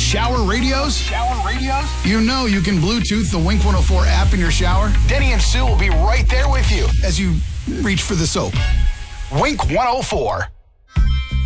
shower radios? You know you can Bluetooth the Wink 104 app in your shower. Denny and Sue will be right there with you as you reach for the soap. Wink 104.